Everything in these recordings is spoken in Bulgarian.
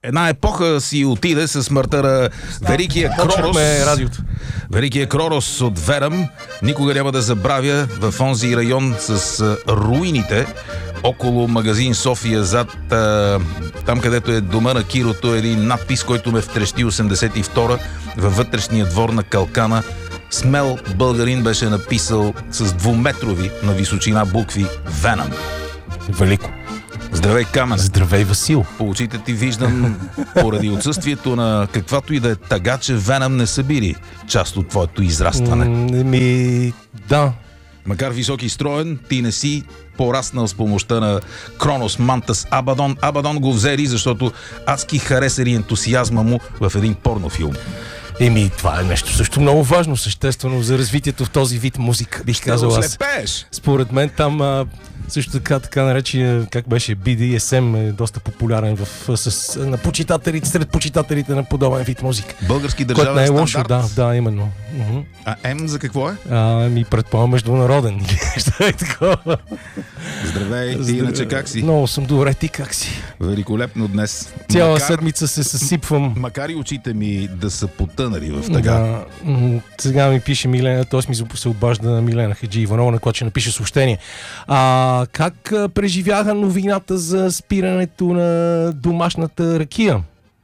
Една епоха си отиде със смъртта на великия Кророс. Великия Кророс от Верам. Никога няма да забравя в онзи район с руините около магазин София, зад там, където е дома на Кирото, един надпис, който ме втрещи 82-а във вътрешния двор на калкана. Смел българин беше написал с 2-метрови на височина букви Венам. Велико. Здравей, Камен. Здравей, Васил. По очите ти виждам, поради отсъствието на каквато и да е тъга, че Венам не са били част от твоето израстване. Да. Макар висок и строен, ти не си пораснал с помощта на Кронос Мантас Абадон. Абадон го взели, защото адски харесали ентусиазма му в един порнофилм. Това е нещо също много важно, съществено за развитието в този вид музика, бих казал аз. Според мен там също така наречен, как беше, BDSM е доста популярен на почитателите, сред почитателите на подобен вид музика. Български държавен стандарт. Което не е лошо, да, именно. А М за какво е? Предполагам международен. Здравей, ти иначе как си? Много съм добре, ти как си? Великолепно днес. Цяла седмица се съсипвам. Макар и очите ми да са потънали в тъга. Сега ми пише Милена, т.е. ми се обажда Милена Хаджи Иванова, на която ще напише съобщение. Как преживяха новината за спирането на домашната ракия?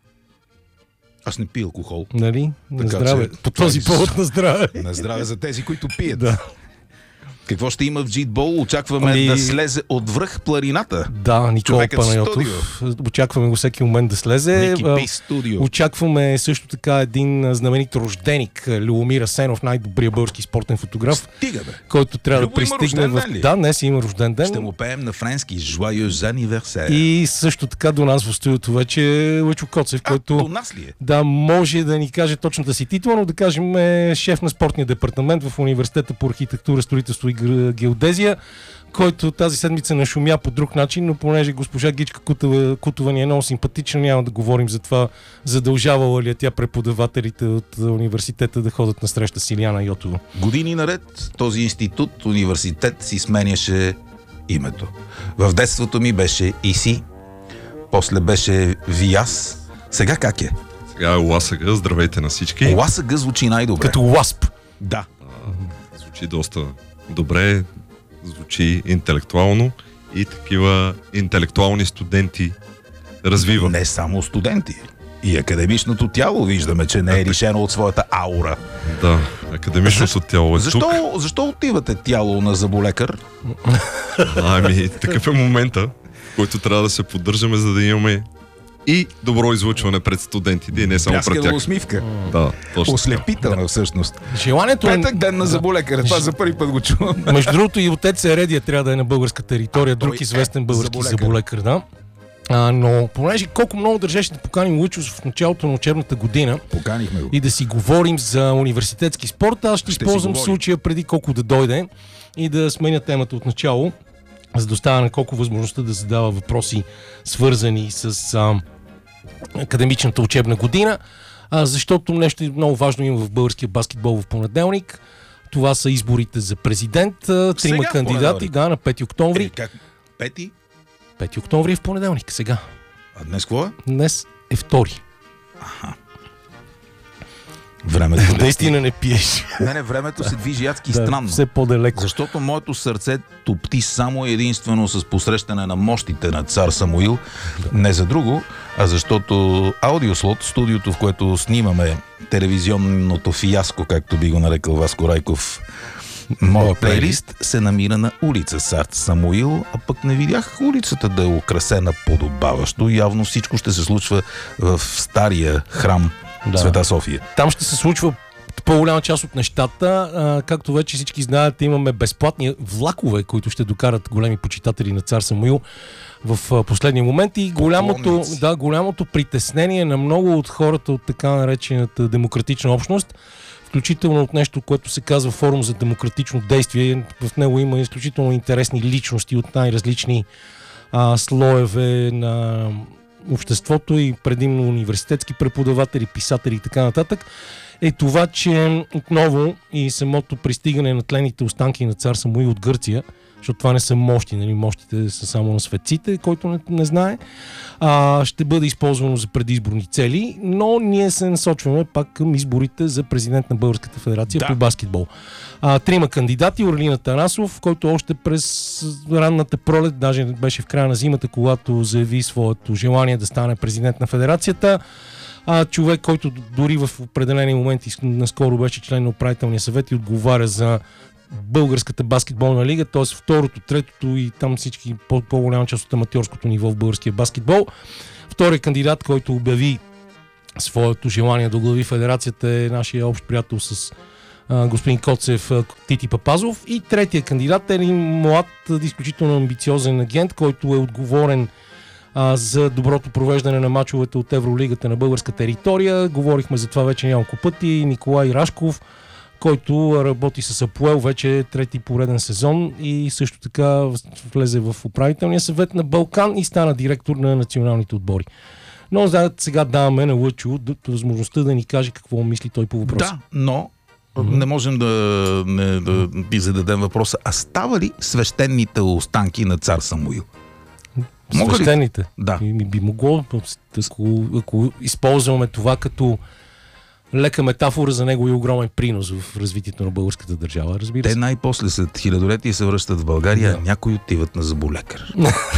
Аз не пия алкохол. Нали? На здраве. По този повод на здраве. На здраве за тези, които пият. Да. Какво ще има в Джитбол? Очакваме да слезе отвръх планината. Да, Никола Панайотов. Очакваме го всеки момент да слезе. Очакваме също така един знаменит рожденик, Любомир Асенов, най-добрият български спортен фотограф. Който трябва да пристигне Да, днес има рожден ден. Ще му пеем на френски Joyeux anniversaire. И също така до нас в студиото вече е Лъчо Коцев, който до нас ли е? Да, може да ни каже точната си титла, но да кажем е шеф на спортния департамент в Университета по архитектура, строителство и геодезия, който тази седмица нашумя по друг начин, но понеже госпожа Гичка Кутова ни е много симпатична, няма да говорим за това, задължавала ли тя преподавателите от университета да ходят на среща с Илияна Йотова. Години наред този институт, университет си сменяше името. В детството ми беше ИСИ, после беше ВИАС. Сега как е? Сега е ЛАСАГ, здравейте на всички. ЛАСАГ звучи най-добре. Като ЛАСП. Да. Звучи доста добре, звучи интелектуално и такива интелектуални студенти развива. Не само студенти. И академичното тяло виждаме, че не е лишено от своята аура. Да, академичното тяло е тук. Защо отивате тяло на зъболекар? Такъв е момента, в който трябва да се поддържаме, за да имаме и добро излъчване пред студентите, и не само пред тях. Усмивка. Да, точно. Ослепителна всъщност. Желанието Петък ден на зъболекаря. Това за първи път го чувам. Между другото и отец Ередия трябва да е на българска територия. Друг известен български зъболекар, да. Но понеже колко много държеше да поканим Лъчо в началото на учебната година, поканихме го, и да си говорим за университетски спорт, аз ще използвам случая преди колко да дойде и да сменя темата от начало, за да остава на колко възможността да задава въпроси, свързани с академичната учебна година, защото нещо много важно има в българския баскетбол в понеделник. Това са изборите за президент. Трима кандидати, на 5 октомври. Как? 5 октомври е в понеделник, сега. А днес какво е? Днес е 2. Времето наистина не пиеш. Не, времето се движи адски странно. Все по-далеко. Защото моето сърце топти само единствено с посрещане на мощите на цар Самуил. Не за друго, а защото Аудиослот, студиото, в което снимаме телевизионното фиаско, както би го нарекал Васко Райков, моя плейлист, се намира на улица цар Самуил, а пък не видях улицата да е украсена подобаващо. Явно всичко ще се случва в стария храм Света София. Там ще се случва по-голяма част от нещата. Както вече всички знаят, имаме безплатни влакове, които ще докарат големи почитатели на цар Самуил в последния момент. И голямото притеснение на много от хората от така наречената демократична общност, включително от нещо, което се казва Форум за демократично действие. В него има изключително интересни личности от най-различни слоеве на обществото и предимно университетски преподаватели, писатели и така нататък, е това, че отново и самото пристигане на тлените останки на цар Самуил от Гърция защото това не са мощи, нали? Мощите са само на светците, който не знае. Ще бъде използвано за предизборни цели, но ние се насочваме пак към изборите за президент на Българската федерация по баскетбол. 3 кандидати: Орлин Атанасов, който още през ранната пролет, даже беше в края на зимата, когато заяви своето желание да стане президент на федерацията. Човек, който дори в определени моменти наскоро беше член на управителния съвет и отговаря за Българската баскетболна лига, т.е. второто, третото и там всички по-голяма част от аматьорското ниво в българския баскетбол. Вторият кандидат, който обяви своето желание да оглави федерацията, е нашия общ приятел с господин Коцев, Тити Папазов. И третия кандидат е един млад, изключително амбициозен агент, който е отговорен за доброто провеждане на мачовете от Евролигата на българска територия. Говорихме за това вече няколко пъти. Николай Рашков, който работи с Апоел вече трети пореден сезон и също така влезе в управителния съвет на Балкан и стана директор на националните отбори. Но сега даваме на Лъчо възможността да ни каже какво мисли той по въпроса. Да, но не можем да ти зададем въпроса. А става ли свещените останки на цар Самуил? Свещените? Да. Би могло, ако използваме това като лека метафора за него и огромен принос в развитието на българската държава, разбира се. Те най-после след хилядолетия се връщат в България, някои отиват на зъболекар.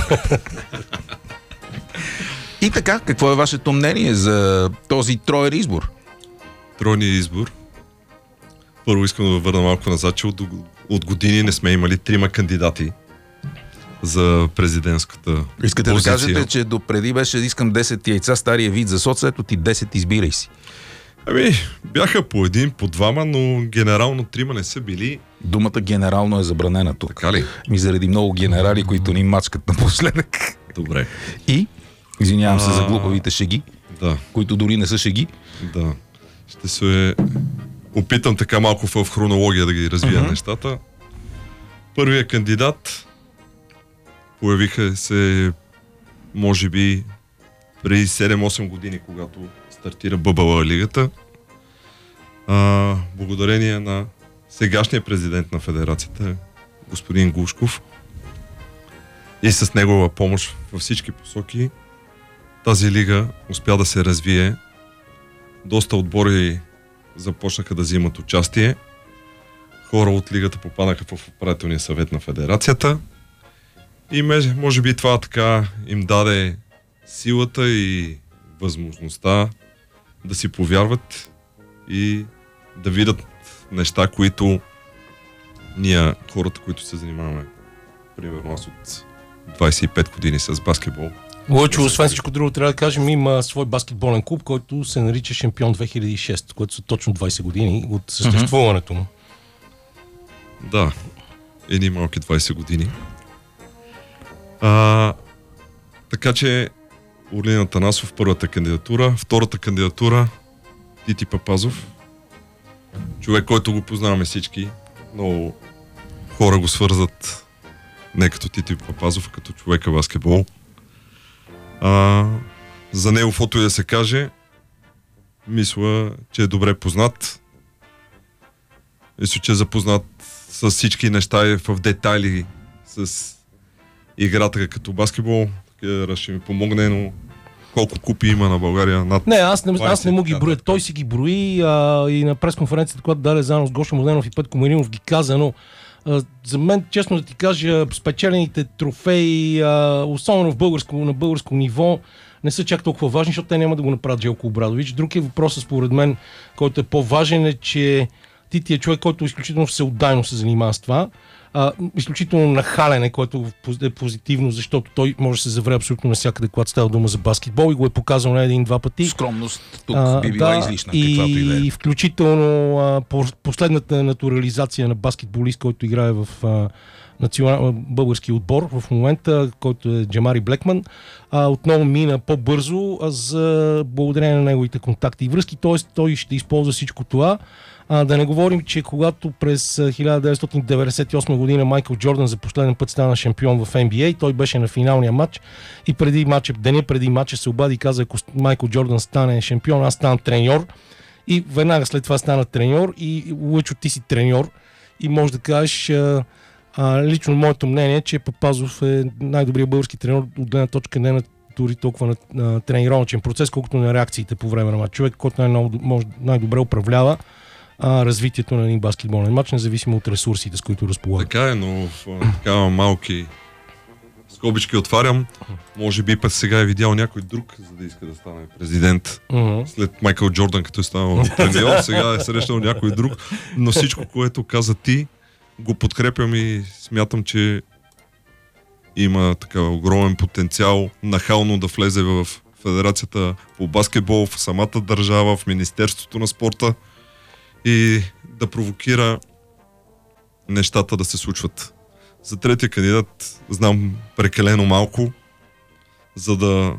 И така, какво е вашето мнение за този троен избор? Тройният избор. Първо искам да върна малко назад, че от години не сме имали 3 кандидати за президентската Искате позиция. да кажете, че допреди беше искам 10 яйца, стария вид за соц, ето ти 10, избирай си. Бяха по 1, по 2, но генерално 3 не са били. Думата генерално е забранена тук. Така ли? Заради много генерали, които ни мачкат напоследък. Добре. И, извинявам се за глупавите шеги, които дори не са шеги. Да. Ще се опитам така малко в хронология да ги развия нещата. Първият кандидат появиха се, може би, преди 7-8 години, когато стартира ББЛ лигата. Благодарение на сегашния президент на федерацията, господин Глушков, и с негова помощ във всички посоки, тази лига успя да се развие. Доста отбори започнаха да взимат участие. Хора от лигата попадаха в управителния съвет на федерацията. И може би това така им даде силата и възможността да си повярват и да видят неща, които ние, хората, които се занимаваме, примерно аз от 25 години с баскетбол. Лъчо, освен всичко друго, трябва да кажем, има свой баскетболен клуб, който се нарича Шампион 2006, което са точно 20 години от съществуването му. Да, едни малки 20 години. Така че Орлин Атанасов, първата кандидатура. Втората кандидатура Тити Папазов. Човек, който го познаваме всички. Много хора го свързват не като Тити Папазов, а като човека баскетбол. За него каквото и да се каже, мисля, че е добре познат. Мисля, че е запознат с всички неща и в детайли с играта като баскетбол. Ще ми помогне, но колко купи има на България? Не, аз не му ги броя. Той си ги брои и на пресконференцията, когато даде заедно с Гошо Младенов и Петко Маринов ги каза, но за мен, честно да ти кажа, спечелените трофеи, особено на българско ниво, не са чак толкова важни, защото те няма да го направят Желко Обрадович. Друг е въпросът, според мен, който е по-важен, е, че Тити е човек, който изключително всеотдайно се занимава с това. Изключително нахален е, което е позитивно, защото той може да се завре абсолютно навсякъде, когато става дума за баскетбол и го е показал на един-два пъти. Скромност тук би била излишна, каквато и да е. И включително последната натурализация на баскетболист, който играе в български отбор в момента, който е Джамари Блекман, отново мина по-бързо за благодарение на неговите контакти и връзки, т.е. той ще използва всичко това. Да не говорим, че когато през 1998 година Майкъл Джордан за последен път стана шампион в NBA, той беше на финалния матч и деня преди матча се обади и каза, ако Майкъл Джордан стане шампион, аз ставам треньор. И веднага след това стана треньор и Лъчо, ти си треньор и може да кажеш Лично моето мнение е, че Папазов е най-добрият български тренер от гледна точка не на дори толкова на тренировъчен процес, колкото на реакциите по време на матч. Човек, който най-добре управлява развитието на един баскетболен матч, независимо от ресурсите, с които разполага. Така е, но в такава малки скобички отварям. Може би път сега е видял някой друг, за да иска да стане президент. След Майкъл Джордан, като е станал треньор, сега е срещнал някой друг. Но всичко, което каза ти, го подкрепям и смятам, че има така огромен потенциал нахално да влезе в Федерацията по баскетбол, в самата държава, в Министерството на спорта и да провокира нещата да се случват. За третия кандидат знам прекалено малко, за да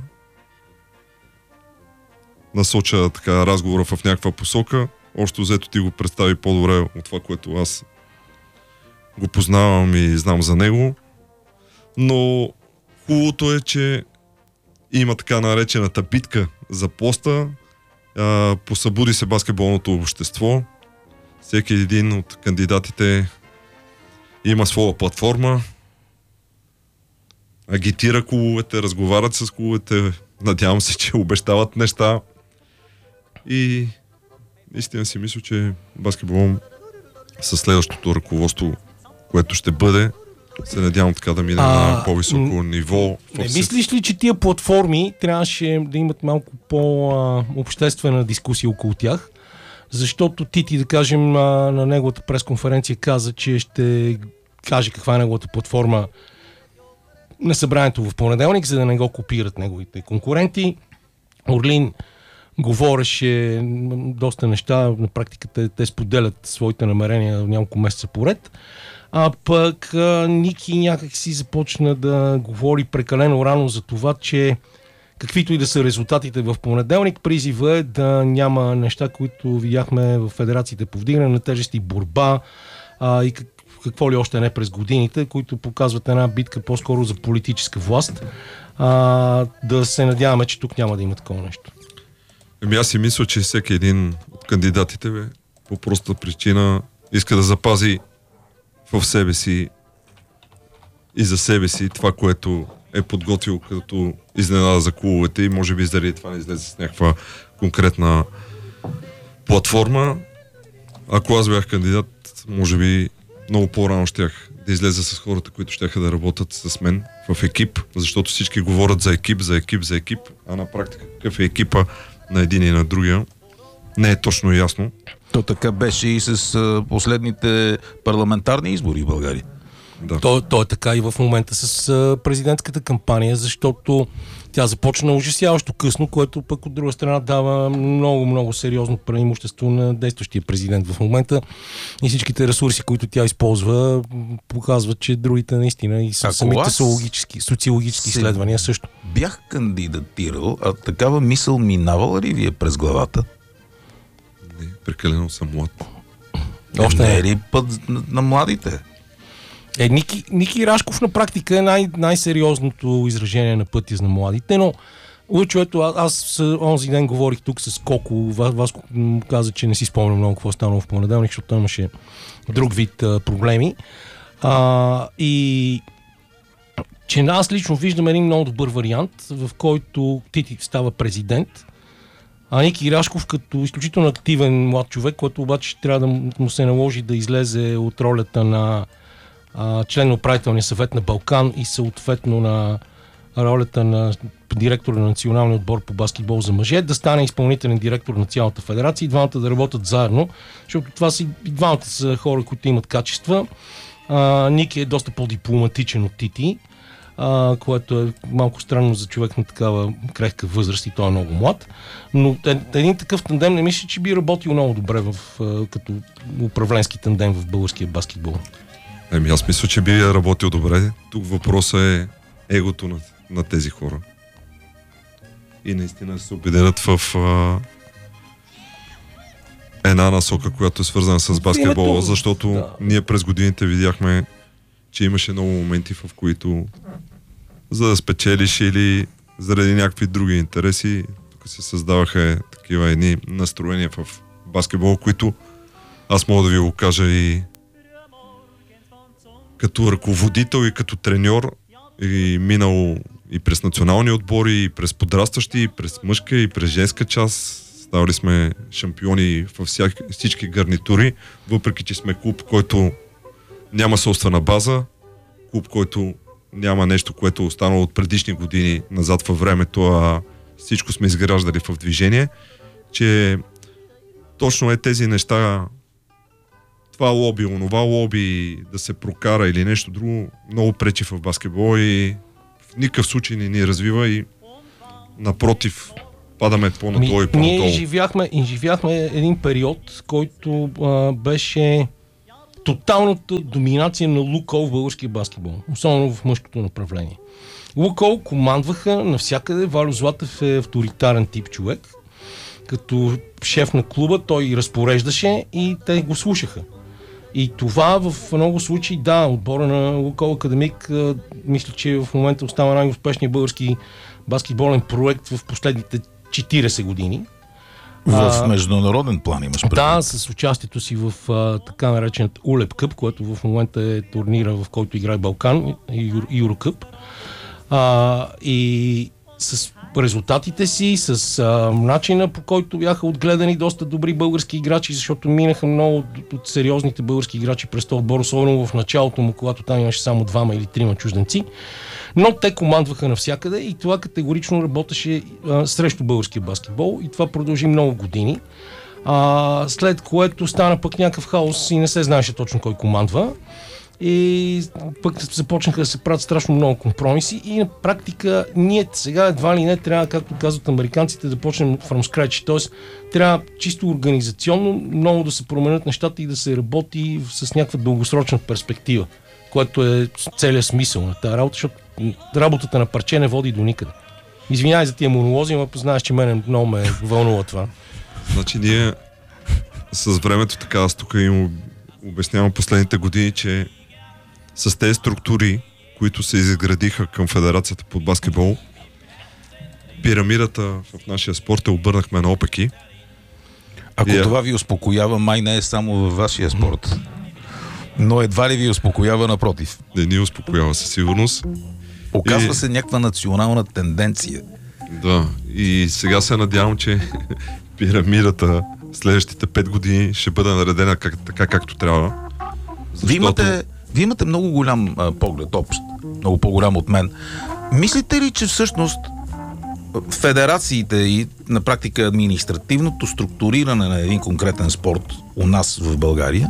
насоча така разговора в някаква посока. Още взето ти го представи по-добре от това, което аз го познавам и знам за него. Но хубавото е, че има така наречената битка за поста. Посъбуди се баскетболното общество. Всеки един от кандидатите има своя платформа, агитира клубовете, разговарят с клубовете, надявам се, че обещават неща и наистина си мисля, че баскетбол със следващото ръководство, което ще бъде, се надявам така да мине на по-високо ниво. Не мислиш ли, че тия платформи трябваше да имат малко по-обществена дискусия около тях? Защото Тити, да кажем, на неговата пресконференция каза, че ще каже каква е неговата платформа на събранието в понеделник, за да не го копират неговите конкуренти. Орлин говореше доста неща, на практика те споделят своите намерения няколко месеца поред. А пък Ники някак си започна да говори прекалено рано за това, че каквито и да са резултатите в понеделник, призива е да няма неща, които видяхме в федерациите по вдигане на тежести, борба и какво ли още не през годините, които показват една битка по-скоро за политическа власт. Да се надяваме, че тук няма да има такова нещо. Аз си мисля, че всеки един от кандидатите по проста причина иска да запази в себе си и за себе си това, което е подготвил като изненада за клубовете и може би заради това не излезе с някаква конкретна платформа. Ако аз бях кандидат, може би много по-рано щях да излеза с хората, които щяха да работят с мен в екип, защото всички говорят за екип, а на практика какъв е екипа на един и на другия не е точно ясно. То така беше и с последните парламентарни избори в България. Да. То е така и в момента с президентската кампания, защото тя започна ужасяващо късно, което пък от друга страна дава много сериозно преимущество на действащия президент в момента и всичките ресурси, които тя използва, показват, че другите наистина и самите социологически изследвания също. Бях кандидатирал, а такава мисъл минавала ли ви е през главата? Не, прекалено съм млад. Още не е ли път на младите? Ники Рашков на практика е най-сериозното изражение на пътя на младите, но Лъчо, аз онзи ден говорих тук с Коко, Васко каза, че не си спомням много какво е станало в понеделник, защото той имаше друг вид проблеми. И че аз лично виждам един много добър вариант, в който Тити става президент, а Ники Рашков като изключително активен млад човек, който обаче трябва да му се наложи да излезе от ролята на член на управителния съвет на Балкан и съответно на ролята на директор на националния отбор по баскетбол за мъже, да стане изпълнителен директор на цялата федерация и двамата да работят заедно, защото това и двамата са хора, които имат качества. Ники е доста по-дипломатичен от Тити, което е малко странно за човек на такава крехка възраст и той е много млад, но един такъв тандем не мисля, че би работил много добре като управленски тандем в българския баскетбол. Аз мисля, че би работил добре. Тук въпросът е егото на тези хора. И наистина се обединят в една насока, която е свързана с баскетбола, защото ние през годините видяхме, че имаше много моменти, в които за да спечелиш или заради някакви други интереси, тук се създаваха такива едни настроения в баскетбол, които аз мога да ви го кажа и като ръководител и като треньор и минал и през национални отбори, и през подрастващи, и през мъжка, и през женска част. Ставали сме шампиони във всички гарнитури, въпреки че сме клуб, който няма собствена база, клуб, който няма нещо, което е останало от предишни години назад във времето, а всичко сме изграждали в движение, че точно е тези неща, това лоби, онова лоби, да се прокара или нещо друго, много пречи в баскетбол и в никакъв случай не ни развива и напротив, падаме по-надолу и по-надолу. Ние изживяхме един период, който беше тоталната доминация на Лукол в българския баскетбол, особено в мъжкото направление. Лукол командваха навсякъде, Валю Златев е авторитарен тип човек, като шеф на клуба той разпореждаше и те го слушаха. И това в много случаи, да, отбора на Лукол Академик, мисля, че в момента остава най-успешният български баскетболен проект в последните 40 години. В международен план имаш предвид? Да, с участието си в така наречената Улеп Къп, което в момента е турнира, в който играе Балкан и Юрокъп. И с резултатите си, с начина, по който бяха отгледани доста добри български играчи, защото минаха много от сериозните български играчи през този отбор, особено в началото му, когато там имаше само 2 или 3 чужденци. Но те командваха навсякъде и това категорично работеше срещу българския баскетбол и това продължи много години. След което стана пък някакъв хаос и не се знаеше точно кой командва. И пък започнаха да се правят страшно много компромиси и на практика ние сега едва ли не трябва, както казват американците, да почнем from scratch. Тоест трябва чисто организационно много да се променят нещата и да се работи с някаква дългосрочна перспектива, което е целият смисъл на тази работа, защото работата на парче не води до никъде. Извинявай за тия монолози, но знаеш, че мене много ме вълнува това. Значи ние с времето така, аз тук им обяснявам последните години, че с тези структури, които се изградиха към Федерацията по баскетбол, пирамидата в нашия спорт обърнахме наопаки. Ако това ви успокоява, май не е само във вашия спорт. Но едва ли ви успокоява, напротив? Не ни успокоява със сигурност. Оказва се някаква национална тенденция. Да, и сега се надявам, че пирамидата следващите 5 години ще бъде наредена така както трябва. Защото... Вие имате много голям поглед, общ, много по-голям от мен. Мислите ли, че всъщност федерациите и на практика административното структуриране на един конкретен спорт у нас в България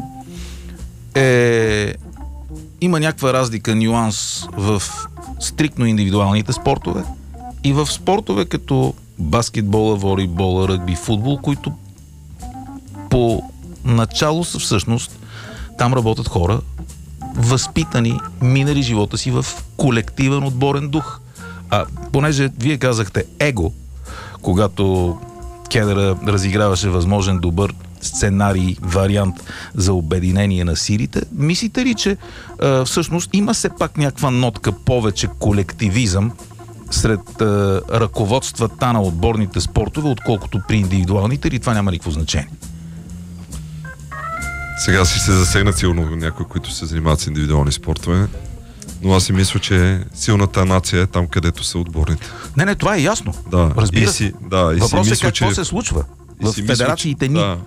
има някаква разлика, нюанс в стриктно индивидуалните спортове и в спортове като баскетбола, волейбола, ръгби, футбол, които по начало са всъщност там работят хора, възпитани, минали живота си в колективен отборен дух. Понеже вие казахте его, когато Кедъра разиграваше възможен добър сценарий, вариант за обединение на силите, мислите ли, че всъщност има все пак някаква нотка повече колективизъм сред ръководствата на отборните спортове, отколкото при индивидуалните, или това няма никакво значение? Сега си се засегнат силно някои, които се занимават с индивидуални спортове, но аз си мисля, че силната нация е там, където са отборните. Не, това е ясно. Да. Разбира се. Въпросът е какво се случва в федерациите ни. Да.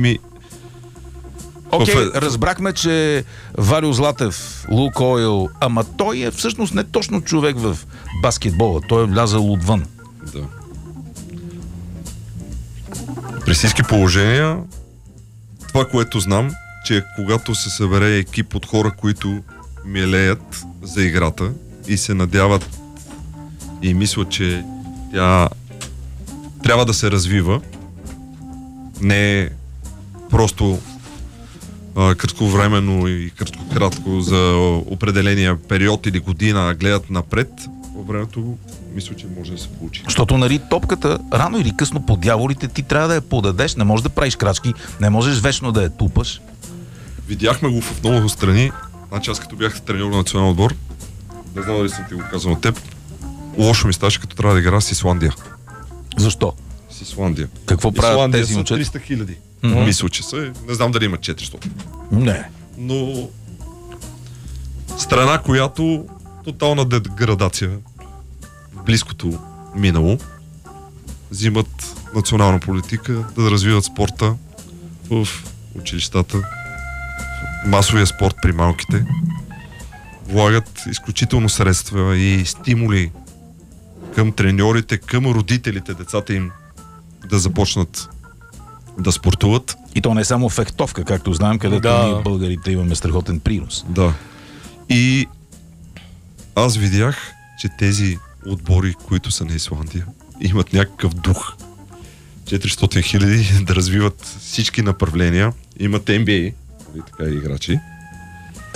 Окей, разбрахме, че Валю Златев, Лукойл, ама той е всъщност не точно човек в баскетбола. Той е влязал отвън. Да. При всички положения, това, което знам, че когато се събере екип от хора, които милеят за играта и се надяват и мислят, че тя трябва да се развива, не е просто кратковременно и кратко за определения период или година, а гледат напред, във времето мисля, че може да се получи. Защото нали топката рано или късно по дяволите ти трябва да я подадеш, не можеш да правиш крачки, не можеш вечно да я тупаш. Видяхме го в много страни. Значи аз като бях треньор на национален отбор, не знам дали съм ти го казал на теб, лошо ми ставаше, като трябва да игра с Исландия. Защо? С Исландия. Какво правят тези момчета? 300 хиляди. Мисля, че са. Не знам дали има 400. Не. Но Страна, която тотална деградация в близкото минало. Взимат национална политика да развиват спорта в училищата, масовия спорт при малките. Влагат изключително средства и стимули към треньорите, към родителите, децата им да започнат да спортуват. И то не е само фехтовка, както знаем, където ние българите имаме страхотен принос. Да. И аз видях, че тези отбори, които са на Исландия, имат някакъв дух. 400 000 да развиват всички направления. Имат NBA, така играчи.